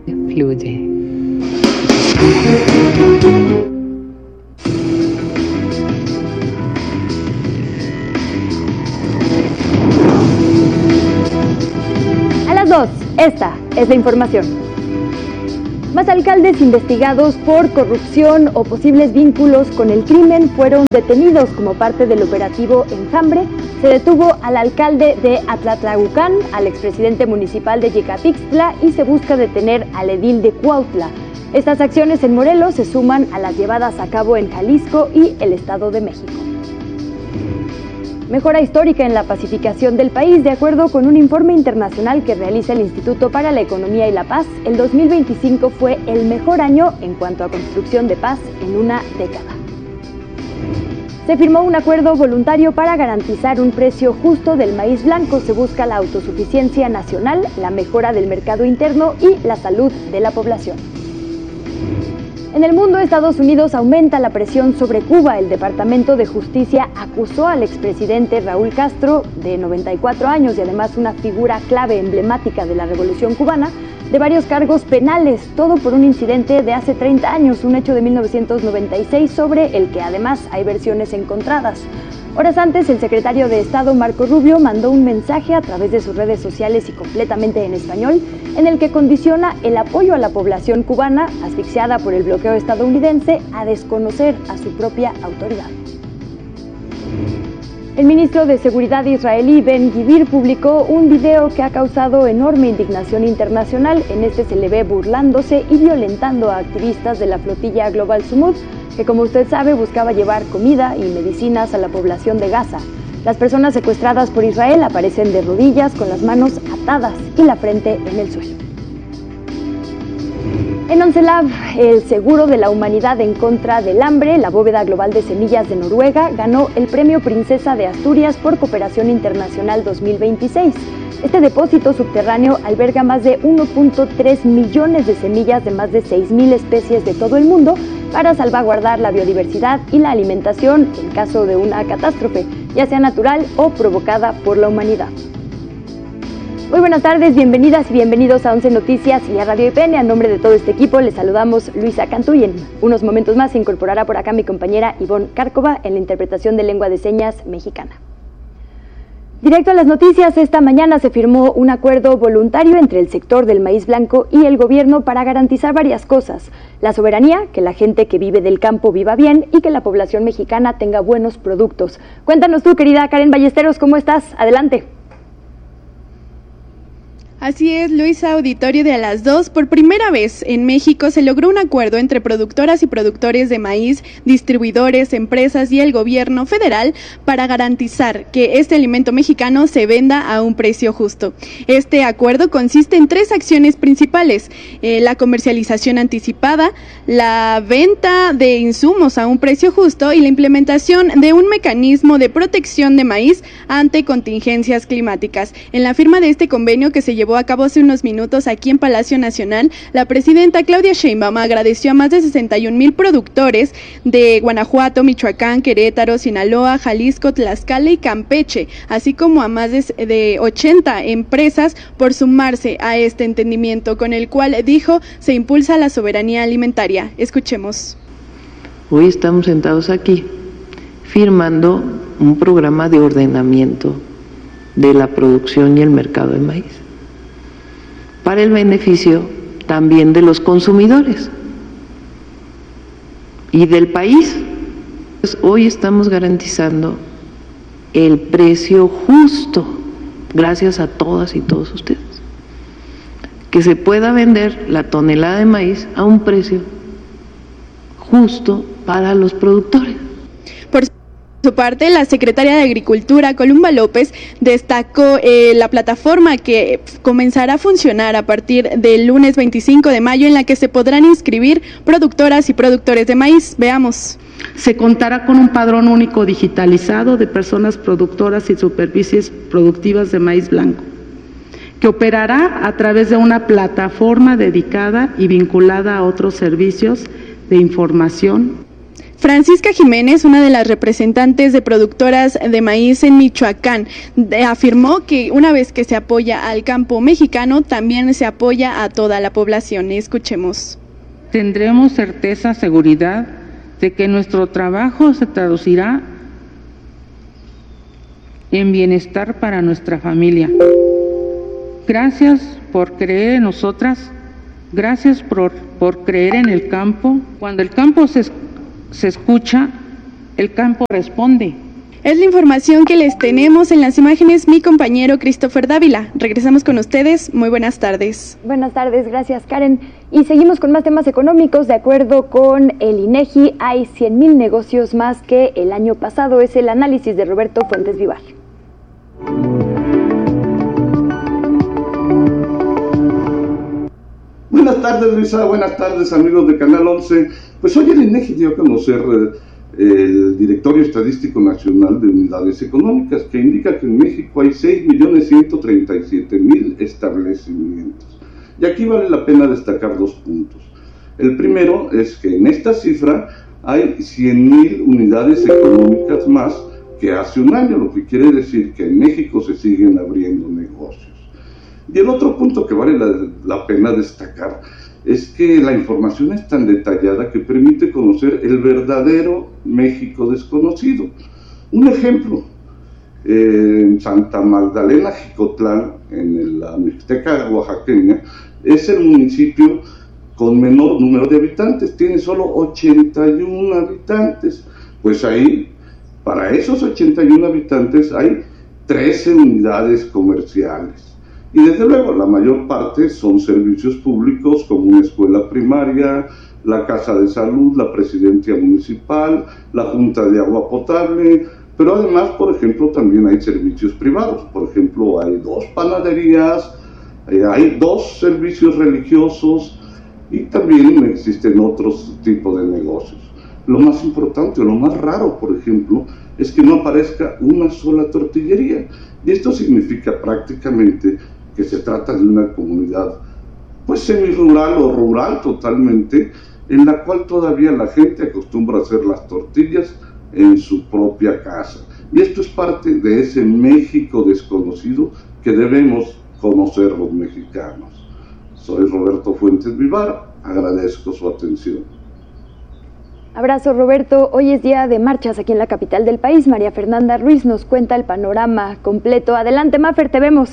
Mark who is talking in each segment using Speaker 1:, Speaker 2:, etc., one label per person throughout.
Speaker 1: Fluye.
Speaker 2: A las 2, esta es la información. Más alcaldes investigados por corrupción o posibles vínculos con el crimen fueron detenidos como parte del operativo Enjambre. Se detuvo al alcalde de Atlatlahuacán, al expresidente municipal de Yecapixtla y se busca detener al edil de Cuautla. Estas acciones en Morelos se suman a las llevadas a cabo en Jalisco y el Estado de México. Mejora histórica en la pacificación del país. De acuerdo con un informe internacional que realiza el Instituto para la Economía y la Paz, el 2025 fue el mejor año en cuanto a construcción de paz en una década. Se firmó un acuerdo voluntario para garantizar un precio justo del maíz blanco. Se busca la autosuficiencia nacional, la mejora del mercado interno y la salud de la población. En el mundo, Estados Unidos aumenta la presión sobre Cuba. El Departamento de Justicia acusó al expresidente Raúl Castro, de 94 años y además una figura clave emblemática de la Revolución Cubana, de varios cargos penales, todo por un incidente de hace 30 años, un hecho de 1996 sobre el que además hay versiones encontradas. Horas antes, el secretario de Estado, Marco Rubio, mandó un mensaje a través de sus redes sociales y completamente en español, en el que condiciona el apoyo a la población cubana, asfixiada por el bloqueo estadounidense, a desconocer a su propia autoridad. El ministro de Seguridad israelí, Ben-Gvir, publicó un video que ha causado enorme indignación internacional. En este se le ve burlándose y violentando a activistas de la flotilla Global Sumud, que, como usted sabe, buscaba llevar comida y medicinas a la población de Gaza. Las personas secuestradas por Israel aparecen de rodillas, con las manos atadas y la frente en el suelo. En ONCELAB, el seguro de la humanidad en contra del hambre, la bóveda global de semillas de Noruega, ganó el premio Princesa de Asturias por Cooperación Internacional 2026. Este depósito subterráneo alberga más de 1.3 millones de semillas de más de 6.000 especies de todo el mundo para salvaguardar la biodiversidad y la alimentación en caso de una catástrofe, ya sea natural o provocada por la humanidad. Muy buenas tardes, bienvenidas y bienvenidos a 11 Noticias y a Radio IPN. A nombre de todo este equipo les saludamos Luisa Cantú y en unos momentos más se incorporará por acá mi compañera Ivonne Cárcova en la interpretación de lengua de señas mexicana. Directo a las noticias, esta mañana se firmó un acuerdo voluntario entre el sector del maíz blanco y el gobierno para garantizar varias cosas: la soberanía, que la gente que vive del campo viva bien y que la población mexicana tenga buenos productos. Cuéntanos tú, querida Karen Ballesteros, ¿cómo estás? Adelante.
Speaker 3: Así es, Luisa, auditorio de A las 2. Por primera vez en México se logró un acuerdo entre productoras y productores de maíz, distribuidores, empresas y el gobierno federal para garantizar que este alimento mexicano se venda a un precio justo. Este acuerdo consiste en 3 acciones principales: la comercialización anticipada, la venta de insumos a un precio justo y la implementación de un mecanismo de protección de maíz ante contingencias climáticas. En la firma de este convenio, que se llevó a cabo hace unos minutos aquí en Palacio Nacional, la presidenta Claudia Sheinbaum agradeció a más de 61,000 productores de Guanajuato, Michoacán, Querétaro, Sinaloa, Jalisco, Tlaxcala y Campeche, así como a más de 80 empresas por sumarse a este entendimiento, con el cual, dijo, se impulsa la soberanía alimentaria. Escuchemos.
Speaker 4: Hoy estamos sentados aquí firmando un programa de ordenamiento de la producción y el mercado de maíz, para el beneficio también de los consumidores y del país. Pues hoy estamos garantizando el precio justo, gracias a todas y todos ustedes, que se pueda vender la tonelada de maíz a un precio justo para los productores.
Speaker 3: Por su parte, la secretaria de Agricultura, Columba López, destacó la plataforma que comenzará a funcionar a partir del lunes 25 de mayo, en la que se podrán inscribir productoras y productores de maíz. Veamos.
Speaker 5: Se contará con un padrón único digitalizado de personas productoras y superficies productivas de maíz blanco, que operará a través de una plataforma dedicada y vinculada a otros servicios de información.
Speaker 3: Francisca Jiménez, una de las representantes de productoras de maíz en Michoacán, afirmó que una vez que se apoya al campo mexicano, también se apoya a toda la población. Escuchemos.
Speaker 5: Tendremos certeza, seguridad de que nuestro trabajo se traducirá en bienestar para nuestra familia. Gracias por creer en nosotras, gracias por creer en el campo. Cuando el campo se escucha, el campo responde.
Speaker 3: Es la información que les tenemos. En las imágenes mi compañero Christopher Dávila. Regresamos con ustedes. Muy buenas tardes.
Speaker 2: Buenas tardes, gracias Karen. Y seguimos con más temas económicos. De acuerdo con el INEGI, hay 100,000 negocios más que el año pasado. Es el análisis de Roberto Fuentes Vivar.
Speaker 1: Buenas tardes, Luisa. Buenas tardes, amigos de Canal 11. Pues hoy el INEGI dio a conocer el Directorio Estadístico Nacional de Unidades Económicas, que indica que en México hay 6.137.000 establecimientos. Y aquí vale la pena destacar 2 puntos. El primero es que en esta cifra hay 100,000 unidades económicas más que hace un año, lo que quiere decir que en México se siguen abriendo negocios. Y el otro punto que vale la pena destacar es que la información es tan detallada que permite conocer el verdadero México desconocido. Un ejemplo, en Santa Magdalena, Jicotlán, en la Mixteca oaxaqueña, es el municipio con menor número de habitantes, tiene solo 81 habitantes. Pues ahí, para esos 81 habitantes hay 13 unidades comerciales. Y desde luego la mayor parte son servicios públicos como una escuela primaria, la casa de salud, la presidencia municipal, la junta de agua potable, pero además, por ejemplo, también hay servicios privados. Por ejemplo, hay 2 panaderías, hay 2 servicios religiosos y también existen otros tipos de negocios. Lo más importante o lo más raro, por ejemplo, es que no aparezca una sola tortillería. Y esto significa prácticamente que se trata de una comunidad pues semirural o rural totalmente, en la cual todavía la gente acostumbra a hacer las tortillas en su propia casa. Y esto es parte de ese México desconocido que debemos conocer los mexicanos. Soy Roberto Fuentes Vivar, agradezco su atención.
Speaker 2: Abrazo, Roberto. Hoy es día de marchas aquí en la capital del país. María Fernanda Ruiz nos cuenta el panorama completo. Adelante, Mafer, te vemos.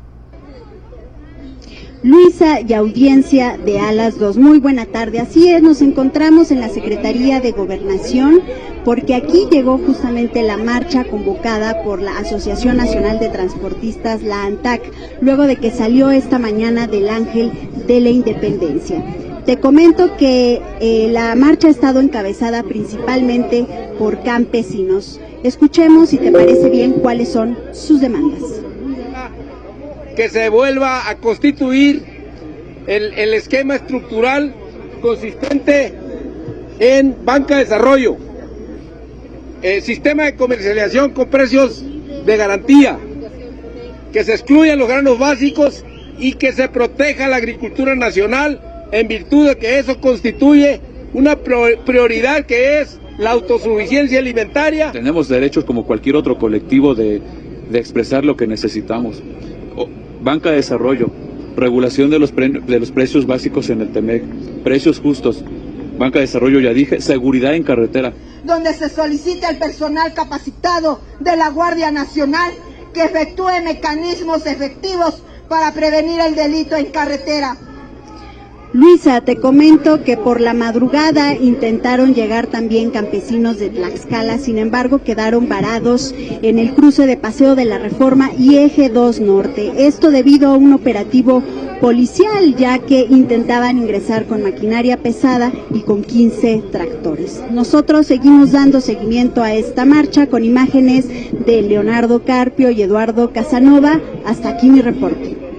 Speaker 6: Luisa y audiencia de Alas 2, muy buena tarde. Así es, nos encontramos en la Secretaría de Gobernación porque aquí llegó justamente la marcha convocada por la Asociación Nacional de Transportistas, la ANTAC, luego de que salió esta mañana del Ángel de la Independencia. Te comento que la marcha ha estado encabezada principalmente por campesinos. Escuchemos, si te parece bien, cuáles son sus demandas.
Speaker 7: Que se vuelva a constituir el esquema estructural consistente en banca de desarrollo, sistema de comercialización con precios de garantía, que se excluyan los granos básicos y que se proteja la agricultura nacional en virtud de que eso constituye una prioridad que es la autosuficiencia alimentaria.
Speaker 8: Tenemos derechos como cualquier otro colectivo de expresar lo que necesitamos. Banca de desarrollo, regulación de los precios básicos en el TEMEC, precios justos, banca de desarrollo, ya dije, seguridad en carretera.
Speaker 9: Donde se solicita al personal capacitado de la Guardia Nacional que efectúe mecanismos efectivos para prevenir el delito en carretera.
Speaker 6: Luisa, te comento que por la madrugada intentaron llegar también campesinos de Tlaxcala, sin embargo quedaron varados en el cruce de Paseo de la Reforma y Eje 2 Norte. Esto debido a un operativo policial, ya que intentaban ingresar con maquinaria pesada y con 15 tractores. Nosotros seguimos dando seguimiento a esta marcha con imágenes de Leonardo Carpio y Eduardo Casanova. Hasta aquí mi reporte.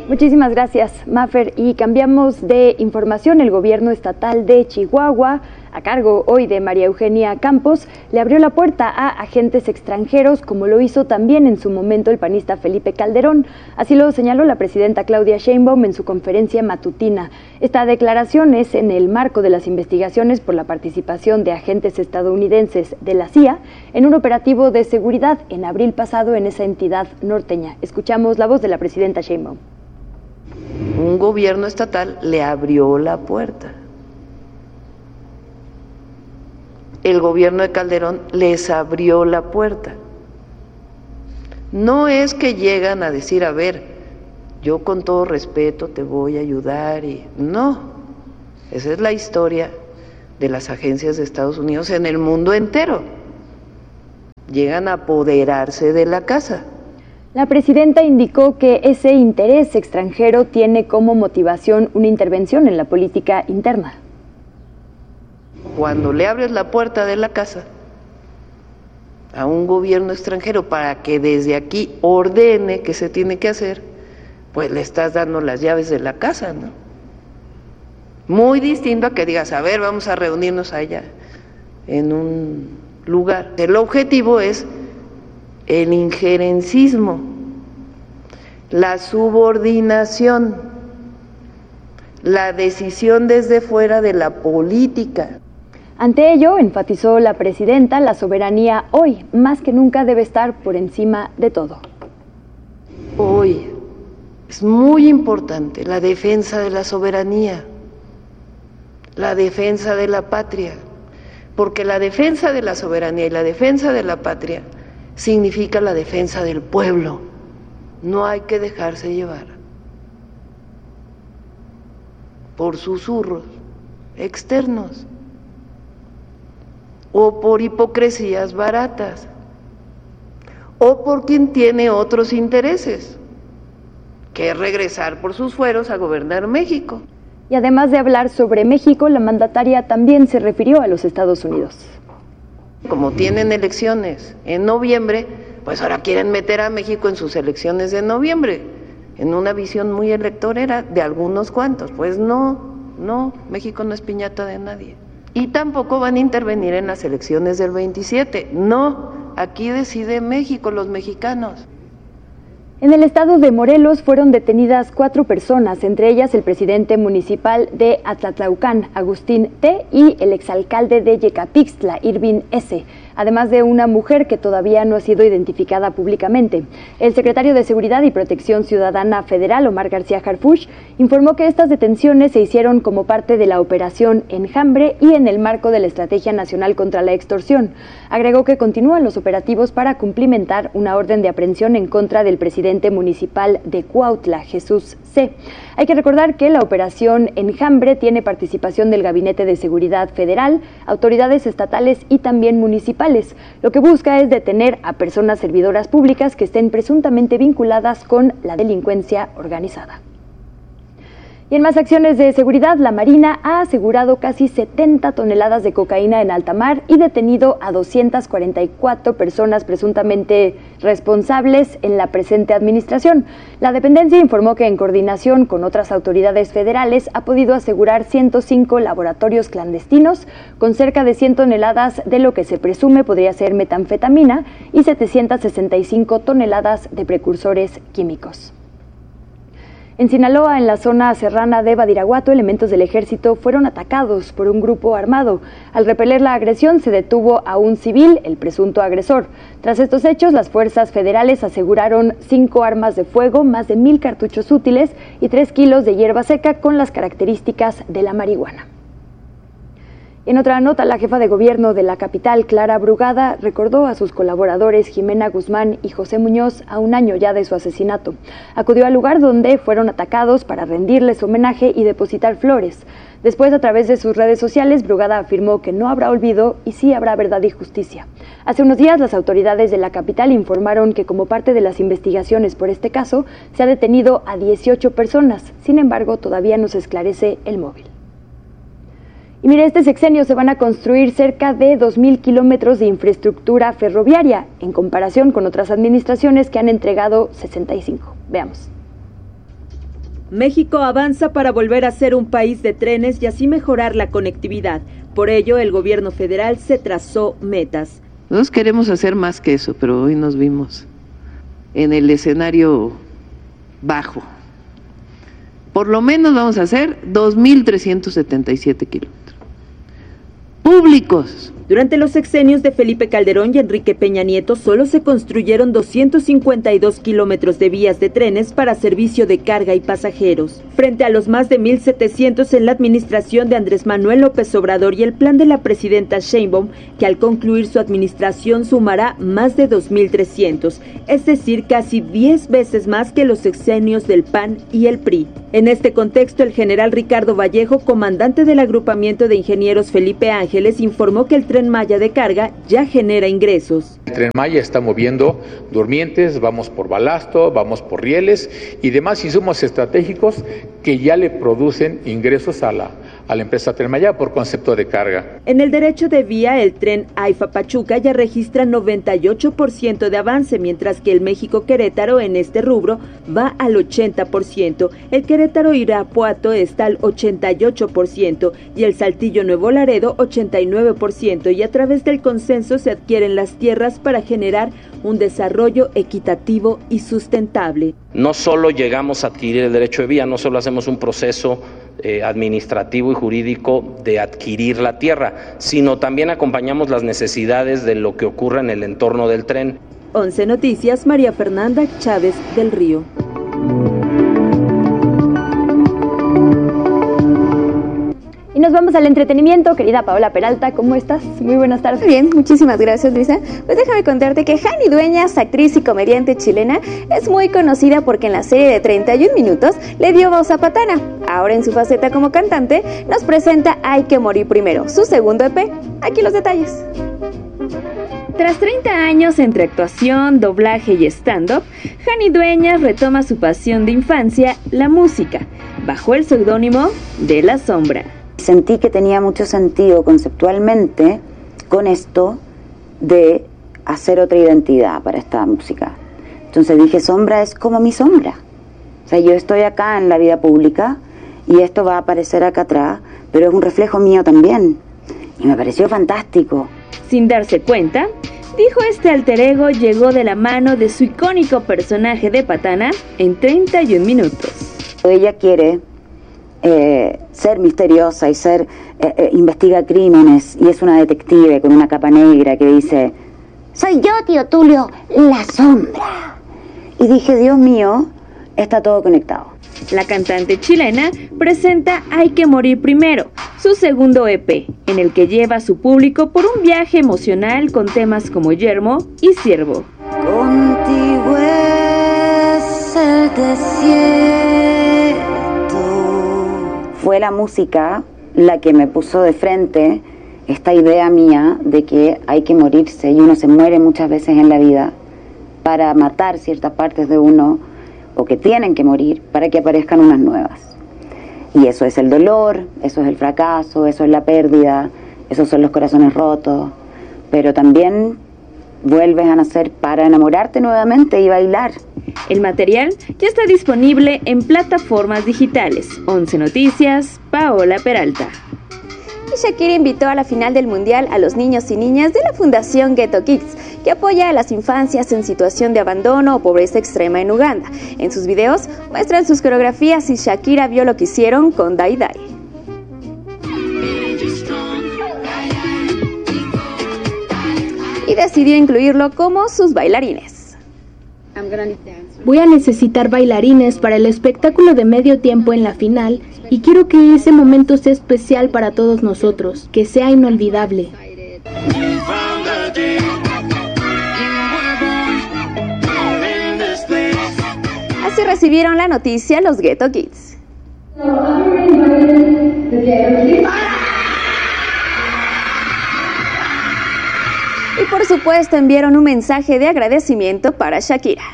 Speaker 2: Muchísimas gracias, Mafer. Y cambiamos de información. El gobierno estatal de Chihuahua, a cargo hoy de María Eugenia Campos, le abrió la puerta a agentes extranjeros, como lo hizo también en su momento el panista Felipe Calderón. Así lo señaló la presidenta Claudia Sheinbaum en su conferencia matutina. Esta declaración es en el marco de las investigaciones por la participación de agentes estadounidenses de la CIA en un operativo de seguridad en abril pasado en esa entidad norteña. Escuchamos la voz de la presidenta Sheinbaum.
Speaker 4: Un gobierno estatal le abrió la puerta. El gobierno de Calderón les abrió la puerta. No es que llegan a decir, a ver, yo con todo respeto te voy a ayudar y no. Esa es la historia de las agencias de Estados Unidos en el mundo entero. Llegan a apoderarse de la casa.
Speaker 2: La presidenta indicó que ese interés extranjero tiene como motivación una intervención en la política interna.
Speaker 4: Cuando le abres la puerta de la casa a un gobierno extranjero para que desde aquí ordene qué se tiene que hacer, pues le estás dando las llaves de la casa, ¿no? Muy distinto a que digas, a ver, vamos a reunirnos allá en un lugar. El objetivo es el injerencismo, la subordinación, la decisión desde fuera de la política.
Speaker 2: Ante ello, enfatizó la presidenta, la soberanía hoy, más que nunca, debe estar por encima de todo.
Speaker 4: Hoy es muy importante la defensa de la soberanía, la defensa de la patria, porque la defensa de la soberanía y la defensa de la patria significa la defensa del pueblo. No hay que dejarse llevar por susurros externos o por hipocresías baratas o por quien tiene otros intereses, que es regresar por sus fueros a gobernar México.
Speaker 2: Y además de hablar sobre México, la mandataria también se refirió a los Estados Unidos.
Speaker 4: Como tienen elecciones en noviembre, pues ahora quieren meter a México en sus elecciones de noviembre, en una visión muy electorera de algunos cuantos. Pues no, México no es piñata de nadie. Y tampoco van a intervenir en las elecciones del 27. No, aquí decide México, los mexicanos.
Speaker 2: En el estado de Morelos fueron detenidas 4 personas, entre ellas el presidente municipal de Atlatlaucán, Agustín T., y el exalcalde de Yecapixtla, Irving S., además de una mujer que todavía no ha sido identificada públicamente. El secretario de Seguridad y Protección Ciudadana Federal, Omar García Harfuch, informó que estas detenciones se hicieron como parte de la operación Enjambre y en el marco de la Estrategia Nacional contra la Extorsión. Agregó que continúan los operativos para cumplimentar una orden de aprehensión en contra del presidente municipal de Cuautla, Jesús C. Hay que recordar que la operación Enjambre tiene participación del Gabinete de Seguridad Federal, autoridades estatales y también municipales. Lo que busca es detener a personas servidoras públicas que estén presuntamente vinculadas con la delincuencia organizada. Y en más acciones de seguridad, la Marina ha asegurado casi 70 toneladas de cocaína en alta mar y detenido a 244 personas presuntamente responsables en la presente administración. La dependencia informó que en coordinación con otras autoridades federales ha podido asegurar 105 laboratorios clandestinos con cerca de 100 toneladas de lo que se presume podría ser metanfetamina y 765 toneladas de precursores químicos. En Sinaloa, en la zona serrana de Badiraguato, elementos del ejército fueron atacados por un grupo armado. Al repeler la agresión, se detuvo a un civil, el presunto agresor. Tras estos hechos, las fuerzas federales aseguraron 5 armas de fuego, más de 1,000 cartuchos útiles y 3 kilos de hierba seca con las características de la marihuana. En otra nota, la jefa de gobierno de la capital, Clara Brugada, recordó a sus colaboradores Jimena Guzmán y José Muñoz a un año ya de su asesinato. Acudió al lugar donde fueron atacados para rendirles homenaje y depositar flores. Después, a través de sus redes sociales, Brugada afirmó que no habrá olvido y sí habrá verdad y justicia. Hace unos días, las autoridades de la capital informaron que como parte de las investigaciones por este caso, se ha detenido a 18 personas. Sin embargo, todavía no se esclarece el móvil. Y mire, este sexenio se van a construir cerca de 2,000 kilómetros de infraestructura ferroviaria, en comparación con otras administraciones que han entregado 65. Veamos.
Speaker 10: México avanza para volver a ser un país de trenes y así mejorar la conectividad. Por ello, el gobierno federal se trazó metas.
Speaker 4: Nosotros queremos hacer más que eso, pero hoy nos vimos en el escenario bajo. Por lo menos vamos a hacer 2.377 kilómetros públicos.
Speaker 10: Durante los sexenios de Felipe Calderón y Enrique Peña Nieto solo se construyeron 252 kilómetros de vías de trenes para servicio de carga y pasajeros, frente a los más de 1.700 en la administración de Andrés Manuel López Obrador y el plan de la presidenta Sheinbaum, que al concluir su administración sumará más de 2.300, es decir, casi 10 veces más que los sexenios del PAN y el PRI. En este contexto, el general Ricardo Vallejo, comandante del agrupamiento de ingenieros Felipe Ángeles, informó que el Tren Maya de carga ya genera ingresos.
Speaker 11: El Tren Maya está moviendo durmientes, vamos por balasto, vamos por rieles y demás insumos estratégicos que ya le producen ingresos a la empresa Tren Maya por concepto de carga.
Speaker 10: En el derecho de vía, el tren AIFA-Pachuca ya registra 98% de avance, mientras que el México-Querétaro en este rubro va al 80%. El Querétaro-Irapuato está al 88% y el Saltillo-Nuevo Laredo 89%, y a través del consenso se adquieren las tierras para generar un desarrollo equitativo y sustentable.
Speaker 12: No solo llegamos a adquirir el derecho de vía, no solo hacemos un proceso administrativo y jurídico de adquirir la tierra, sino también acompañamos las necesidades de lo que ocurra en el entorno del tren.
Speaker 10: 11 Noticias, María Fernanda Chávez del Río.
Speaker 2: Y nos vamos al entretenimiento. Querida Paola Peralta, ¿cómo estás? Muy buenas tardes.
Speaker 13: Bien, muchísimas gracias, Luisa. Pues déjame contarte que Jani Dueñas, actriz y comediante chilena, es muy conocida porque en la serie de 31 minutos le dio voz a Patana. Ahora en su faceta como cantante nos presenta Hay que morir primero, su segundo EP. Aquí los detalles.
Speaker 14: Tras 30 años entre actuación, doblaje y stand-up, Jani Dueñas retoma su pasión de infancia, la música, bajo el seudónimo de La Sombra.
Speaker 15: Sentí que tenía mucho sentido conceptualmente con esto de hacer otra identidad para esta música. Entonces dije, Sombra es como mi sombra. O sea, yo estoy acá en la vida pública y esto va a aparecer acá atrás, pero es un reflejo mío también. Y me pareció fantástico.
Speaker 14: Sin darse cuenta, dijo este alter ego llegó de la mano de su icónico personaje de Patana en 31 minutos.
Speaker 15: Ella quiere ser misteriosa y investiga crímenes, y es una detective con una capa negra que dice, soy yo, tío Tulio, la sombra. Y dije, Dios mío, está todo conectado.
Speaker 14: La cantante chilena presenta Hay que morir primero, su segundo EP, en el que lleva a su público por un viaje emocional con temas como Yermo y Ciervo.
Speaker 15: Contigo es el desierto. Fue la música la que me puso de frente esta idea mía de que hay que morirse, y uno se muere muchas veces en la vida para matar ciertas partes de uno, o que tienen que morir para que aparezcan unas nuevas. Y eso es el dolor, eso es el fracaso, eso es la pérdida, esos son los corazones rotos, pero también vuelves a nacer para enamorarte nuevamente y bailar.
Speaker 14: El material ya está disponible en plataformas digitales. 11 Noticias, Paola Peralta.
Speaker 13: Y Shakira invitó a la final del Mundial a los niños y niñas de la Fundación Ghetto Kids, que apoya a las infancias en situación de abandono o pobreza extrema en Uganda. En sus videos muestran sus coreografías y Shakira vio lo que hicieron con Dai Dai. Y decidió incluirlo como sus bailarines.
Speaker 16: Voy a necesitar bailarines para el espectáculo de medio tiempo en la final, y quiero que ese momento sea especial para todos nosotros, que sea inolvidable.
Speaker 13: Así recibieron la noticia los Ghetto Kids. Y por supuesto enviaron un mensaje de agradecimiento para Shakira.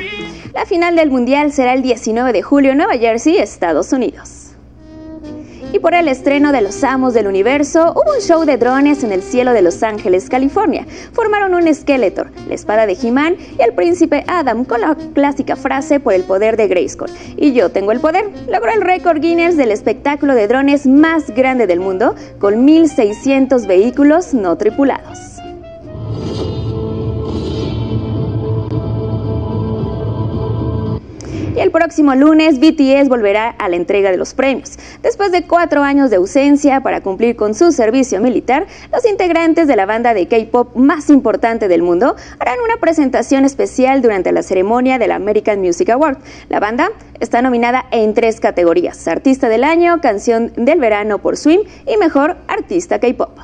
Speaker 13: La final del Mundial será el 19 de julio en Nueva Jersey, Estados Unidos. Y por el estreno de Los Amos del Universo, hubo un show de drones en el cielo de Los Ángeles, California. Formaron un Skeletor, la espada de He-Man y el príncipe Adam con la clásica frase por el poder de Grayskull. Y yo tengo el poder. Logró el récord Guinness del espectáculo de drones más grande del mundo, con 1,600 vehículos no tripulados. Y el próximo lunes, BTS volverá a la entrega de los premios. Después de 4 años de ausencia para cumplir con su servicio militar, los integrantes de la banda de K-pop más importante del mundo harán una presentación especial durante la ceremonia del American Music Award. La banda está nominada en 3 categorías: Artista del Año, Canción del Verano por Swim y Mejor Artista K-pop.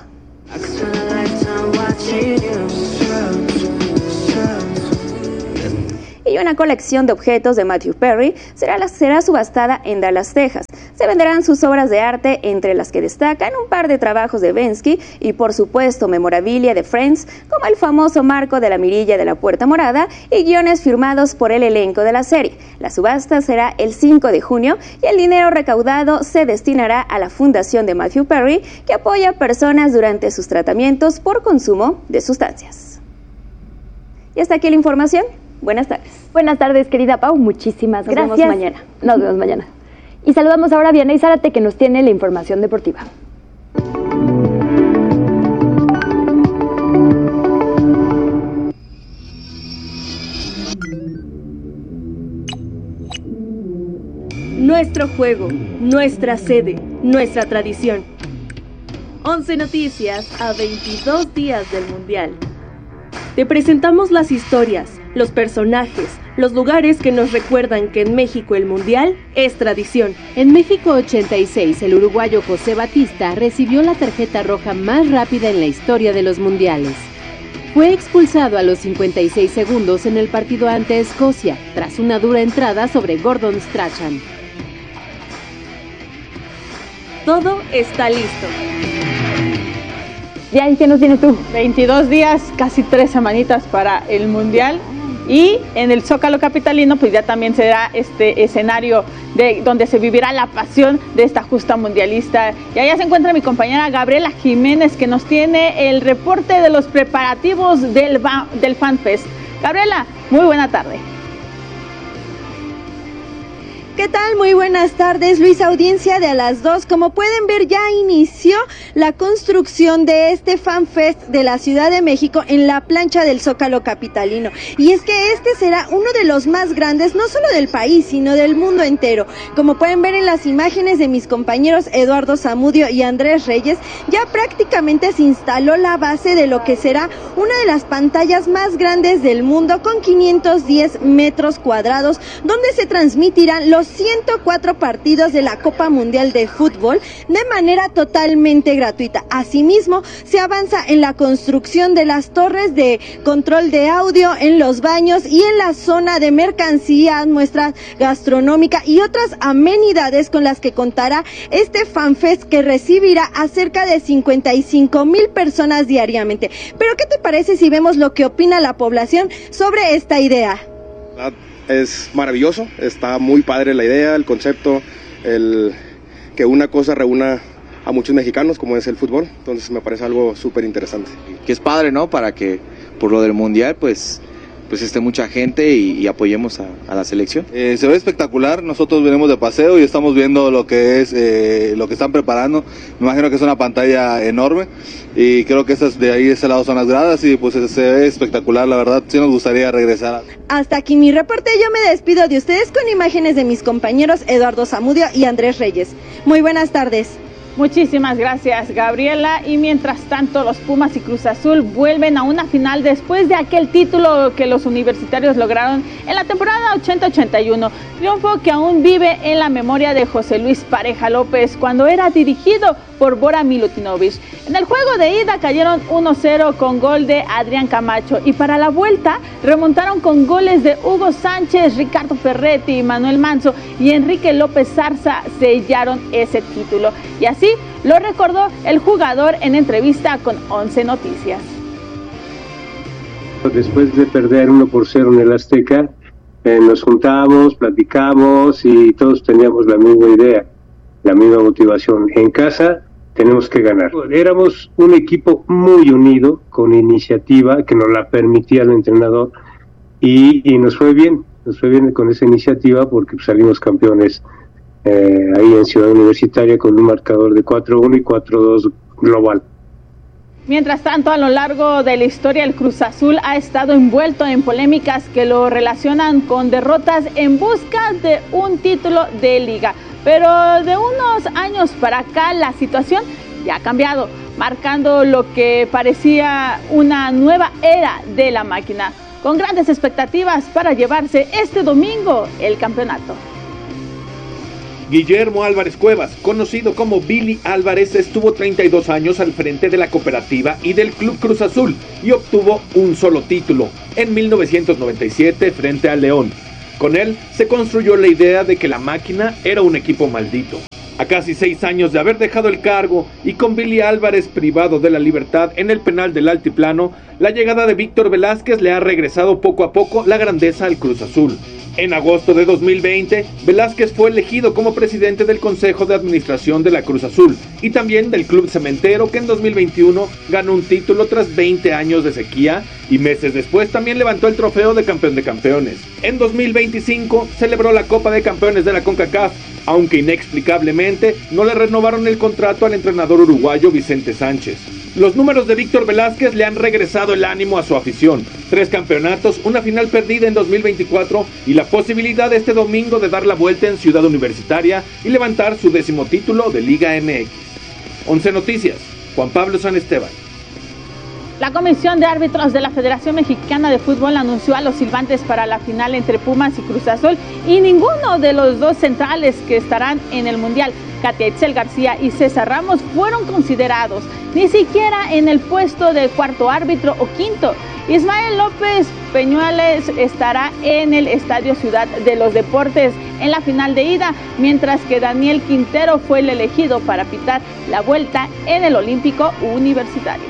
Speaker 13: Y una colección de objetos de Matthew Perry será subastada en Dallas, Texas. Se venderán sus obras de arte, entre las que destacan un par de trabajos de Bensky y, por supuesto, memorabilia de Friends, como el famoso marco de la mirilla de la Puerta Morada y guiones firmados por el elenco de la serie. La subasta será el 5 de junio y el dinero recaudado se destinará a la fundación de Matthew Perry, que apoya a personas durante sus tratamientos por consumo de sustancias. Y hasta aquí la información. Buenas tardes.
Speaker 2: Buenas tardes, querida Pau. Muchísimas gracias.
Speaker 13: Nos vemos mañana.
Speaker 2: Nos vemos mañana. Y saludamos ahora a Vianey Zárate, que nos tiene la información deportiva.
Speaker 17: Nuestro juego, nuestra sede, nuestra tradición. 11 noticias a 22 días del Mundial. Te presentamos las historias, los personajes, los lugares que nos recuerdan que en México el Mundial es tradición.
Speaker 18: En México 86, el uruguayo José Batista recibió la tarjeta roja más rápida en la historia de los mundiales. Fue expulsado a los 56 segundos en el partido ante Escocia, tras una dura entrada sobre Gordon Strachan.
Speaker 17: Todo está listo.
Speaker 2: Ya, ¿y qué nos tienes tú?
Speaker 19: 22 días, casi 3 semanitas para el Mundial. Y en el Zócalo capitalino, pues ya también será este escenario donde se vivirá la pasión de esta justa mundialista. Y allá se encuentra mi compañera Gabriela Jiménez, que nos tiene el reporte de los preparativos del FanFest. Gabriela, muy buena tarde.
Speaker 6: ¿Qué tal? Muy buenas tardes, Luis, audiencia de A las 2. Como pueden ver, ya inició la construcción de este FanFest de la Ciudad de México en la plancha del Zócalo capitalino. Y es que este será uno de los más grandes, no solo del país, sino del mundo entero. Como pueden ver en las imágenes de mis compañeros Eduardo Zamudio y Andrés Reyes, ya prácticamente se instaló la base de lo que será una de las pantallas más grandes del mundo, con 510 metros cuadrados, donde se transmitirán los 104 partidos de la Copa Mundial de Fútbol de manera totalmente gratuita. Asimismo, se avanza en la construcción de las torres de control de audio en los baños y en la zona de mercancías, muestra gastronómica y otras amenidades con las que contará este FanFest, que recibirá a cerca de 55,000 personas diariamente. Pero ¿qué te parece si vemos lo que opina la población sobre esta idea?
Speaker 20: Es maravilloso, está muy padre la idea, el concepto, que una cosa reúna a muchos mexicanos como es el fútbol, entonces me parece algo súper interesante.
Speaker 21: Que es padre, ¿no? Para que por lo del mundial pues esté mucha gente y apoyemos a la selección.
Speaker 22: Se ve espectacular, nosotros venimos de paseo y estamos viendo lo que es lo que están preparando. Me imagino que es una pantalla enorme y creo que esas de ahí de ese lado son las gradas y pues se ve espectacular, la verdad sí nos gustaría regresar.
Speaker 6: Hasta aquí mi reporte, yo me despido de ustedes con imágenes de mis compañeros Eduardo Zamudio y Andrés Reyes. Muy buenas tardes.
Speaker 19: Muchísimas gracias, Gabriela. Y mientras tanto, los Pumas y Cruz Azul vuelven a una final después de aquel título que los universitarios lograron en la temporada 80-81. Triunfo que aún vive en la memoria de José Luis Pareja López cuando era dirigido por Bora Milutinovic. En el juego de ida cayeron 1-0 con gol de Adrián Camacho y para la vuelta remontaron con goles de Hugo Sánchez, Ricardo Ferretti, Manuel Manso y Enrique López Zarza sellaron ese título. Y así lo recordó el jugador en entrevista con 11 Noticias.
Speaker 23: Después de perder 1-0 en el Azteca, nos juntamos, platicamos y todos teníamos la misma idea. la misma motivación. En casa tenemos que ganar. Éramos un equipo muy unido, con iniciativa que nos la permitía el entrenador, y nos fue bien con esa iniciativa porque salimos campeones ahí en Ciudad Universitaria con un marcador de 4-1 y 4-2 global.
Speaker 19: Mientras tanto, a lo largo de la historia, el Cruz Azul ha estado envuelto en polémicas que lo relacionan con derrotas en busca de un título de liga. Pero de unos años para acá, la situación ya ha cambiado, marcando lo que parecía una nueva era de la máquina, con grandes expectativas para llevarse este domingo el campeonato.
Speaker 1: Guillermo Álvarez Cuevas, conocido como Billy Álvarez, estuvo 32 años al frente de la cooperativa y del Club Cruz Azul y obtuvo un solo título, en 1997 frente al León. Con él se construyó la idea de que la máquina era un equipo maldito. A casi 6 años de haber dejado el cargo y con Billy Álvarez privado de la libertad en el penal del Altiplano, la llegada de Víctor Velázquez le ha regresado poco a poco la grandeza al Cruz Azul. En agosto de 2020, Velázquez fue elegido como presidente del Consejo de Administración de la Cruz Azul y también del Club Cementero, que en 2021 ganó un título tras 20 años de sequía y meses después también levantó el trofeo de campeón de campeones. En 2025 celebró la Copa de Campeones de la CONCACAF, aunque inexplicablemente no le renovaron el contrato al entrenador uruguayo Vicente Sánchez. Los números de Víctor Velázquez le han regresado el ánimo a su afición. 3 campeonatos, una final perdida en 2024 y la posibilidad este domingo de dar la vuelta en Ciudad Universitaria y levantar su 10º título de Liga MX. 11 Noticias, Juan Pablo San Esteban.
Speaker 19: La Comisión de Árbitros de la Federación Mexicana de Fútbol anunció a los silbantes para la final entre Pumas y Cruz Azul y ninguno de los dos centrales que estarán en el Mundial, Katia Itzel García y César Ramos, fueron considerados, ni siquiera en el puesto de cuarto árbitro o quinto. Ismael López Peñueles estará en el Estadio Ciudad de los Deportes en la final de ida, mientras que Daniel Quintero fue el elegido para pitar la vuelta en el Olímpico Universitario.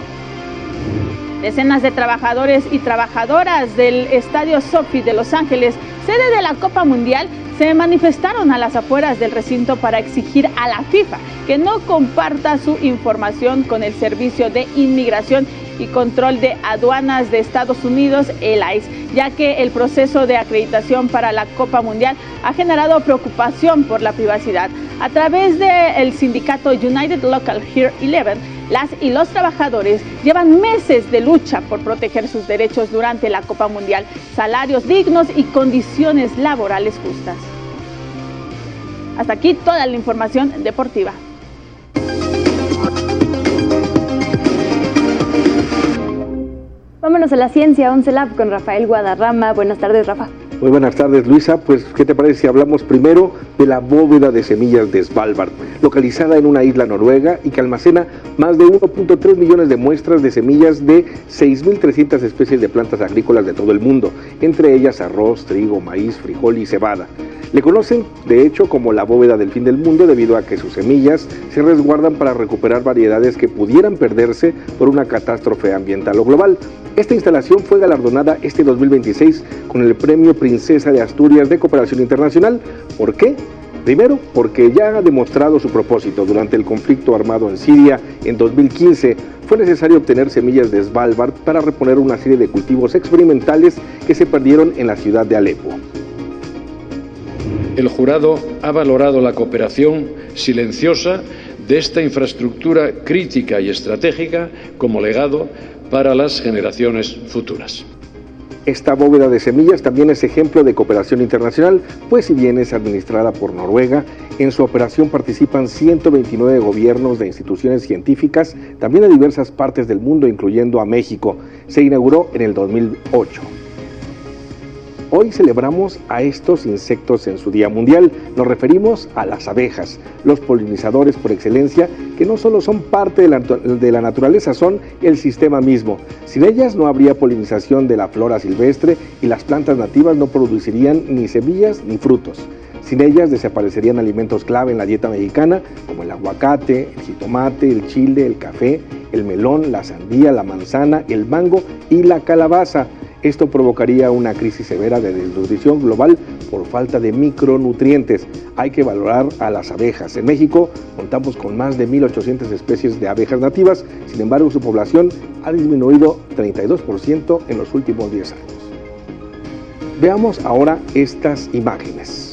Speaker 19: Decenas de trabajadores y trabajadoras del Estadio Sophie de Los Ángeles, sede de la Copa Mundial, se manifestaron a las afueras del recinto para exigir a la FIFA que no comparta su información con el Servicio de Inmigración y Control de Aduanas de Estados Unidos, el ICE, ya que el proceso de acreditación para la Copa Mundial ha generado preocupación por la privacidad. A través del sindicato United Local Here 11, las y los trabajadores llevan meses de lucha por proteger sus derechos durante la Copa Mundial, salarios dignos y condiciones laborales justas. Hasta aquí toda la información deportiva.
Speaker 2: Vámonos a la ciencia, 11 Lab con Rafael Guadarrama. Buenas tardes, Rafa.
Speaker 3: Muy buenas tardes, Luisa. Pues, ¿qué te parece si hablamos primero de la bóveda de semillas de Svalbard, localizada en una isla noruega y que almacena más de 1.3 millones de muestras de semillas de 6.300 especies de plantas agrícolas de todo el mundo, entre ellas arroz, trigo, maíz, frijol y cebada. Le conocen, de hecho, como la bóveda del fin del mundo debido a que sus semillas se resguardan para recuperar variedades que pudieran perderse por una catástrofe ambiental o global. Esta instalación fue galardonada este 2026 con el Premio Princesa de Asturias de Cooperación Internacional. ¿Por qué? Primero, porque ya ha demostrado su propósito. Durante el conflicto armado en Siria en 2015, fue necesario obtener semillas de Svalbard para reponer una serie de cultivos experimentales que se perdieron en la ciudad de Alepo.
Speaker 5: El jurado ha valorado la cooperación silenciosa de esta infraestructura crítica y estratégica como legado para las generaciones futuras.
Speaker 3: Esta bóveda de semillas también es ejemplo de cooperación internacional, pues si bien es administrada por Noruega, en su operación participan 129 gobiernos de instituciones científicas, también de diversas partes del mundo, incluyendo a México. Se inauguró en el 2008. Hoy celebramos a estos insectos en su Día Mundial. Nos referimos a las abejas, los polinizadores por excelencia, que no solo son parte de la naturaleza, son el sistema mismo. Sin ellas no habría polinización de la flora silvestre y las plantas nativas no producirían ni semillas ni frutos. Sin ellas desaparecerían alimentos clave en la dieta mexicana, como el aguacate, el jitomate, el chile, el café, el melón, la sandía, la manzana, el mango y la calabaza. Esto provocaría una crisis severa de desnutrición global por falta de micronutrientes. Hay que valorar a las abejas. En México contamos con más de 1.800 especies de abejas nativas, sin embargo su población ha disminuido 32% en los últimos 10 años. Veamos ahora estas imágenes.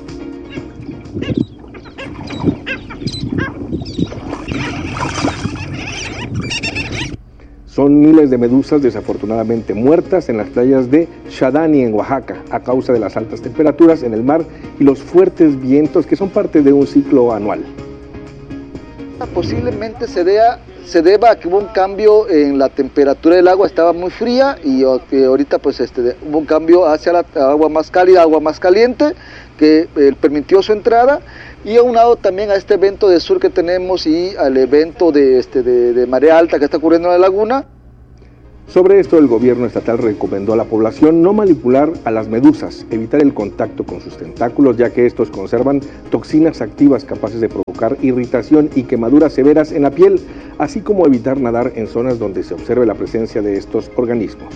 Speaker 3: Son miles de medusas desafortunadamente muertas en las playas de Xadani, en Oaxaca, a causa de las altas temperaturas en el mar y los fuertes vientos que son parte de un ciclo anual.
Speaker 7: Posiblemente se deba a que hubo un cambio en la temperatura del agua, estaba muy fría y ahorita pues hubo un cambio hacia la agua más cálida, agua más caliente, que permitió su entrada, y aunado también a este evento de sur que tenemos y al evento de marea alta que está ocurriendo en la laguna.
Speaker 3: Sobre esto, el gobierno estatal recomendó a la población no manipular a las medusas, evitar el contacto con sus tentáculos, ya que estos conservan toxinas activas capaces de provocar irritación y quemaduras severas en la piel, así como evitar nadar en zonas donde se observe la presencia de estos organismos.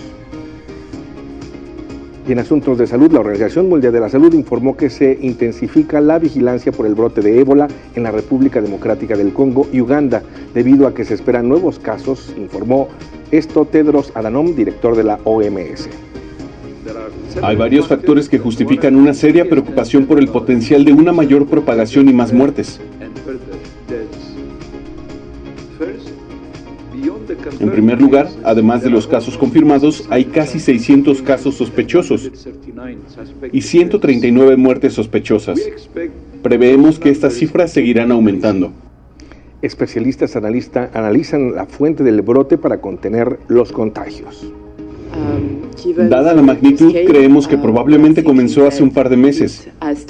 Speaker 3: Y en asuntos de salud, la Organización Mundial de la Salud informó que se intensifica la vigilancia por el brote de ébola en la República Democrática del Congo y Uganda, debido a que se esperan nuevos casos, informó esto Tedros Adhanom, director de la OMS.
Speaker 8: Hay varios factores que justifican una seria preocupación por el potencial de una mayor propagación y más muertes. En primer lugar, además de los casos confirmados, hay casi 600 casos sospechosos y 139 muertes sospechosas. Preveemos que estas cifras seguirán aumentando.
Speaker 3: Especialistas analizan la fuente del brote para contener los contagios.
Speaker 8: Dada la magnitud, creemos que probablemente comenzó hace un par de meses.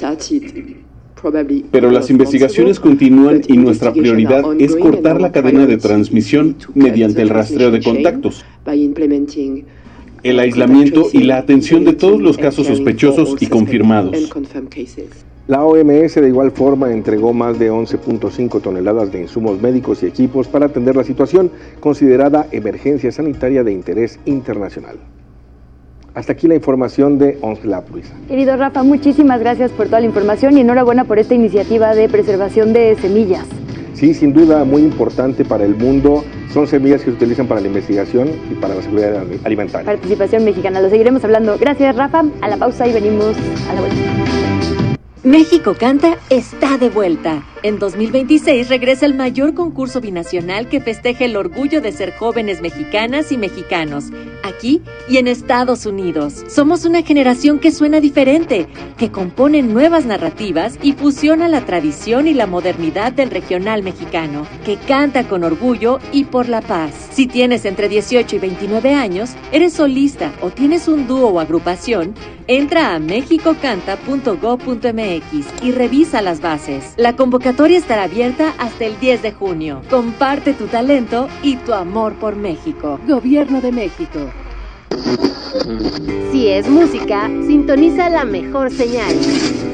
Speaker 8: Pero las investigaciones continúan y nuestra prioridad es cortar la cadena de transmisión mediante el rastreo de contactos, el aislamiento y la atención de todos los casos sospechosos y confirmados.
Speaker 3: La OMS de igual forma entregó más de 11.5 toneladas de insumos médicos y equipos para atender la situación, considerada emergencia sanitaria de interés internacional. Hasta aquí la información de ONSLAP, Luisa.
Speaker 2: Querido Rafa, muchísimas gracias por toda la información y enhorabuena por esta iniciativa de preservación de semillas.
Speaker 3: Sí, sin duda muy importante para el mundo. Son semillas que se utilizan para la investigación y para la seguridad alimentaria.
Speaker 2: Participación mexicana, lo seguiremos hablando. Gracias, Rafa. A la pausa y venimos a la vuelta.
Speaker 9: México Canta está de vuelta. En 2026 regresa el mayor concurso binacional que festeja el orgullo de ser jóvenes mexicanas y mexicanos, aquí y en Estados Unidos. Somos una generación que suena diferente, que compone nuevas narrativas y fusiona la tradición y la modernidad del regional mexicano, que canta con orgullo y por la paz. Si tienes entre 18 y 29 años, eres solista o tienes un dúo o agrupación, entra a mexicocanta.gov.mx y revisa las bases. La convocatoria estará abierta hasta el 10 de junio. Comparte tu talento y tu amor por México.
Speaker 18: Gobierno de México.
Speaker 24: Si es música, sintoniza la mejor señal.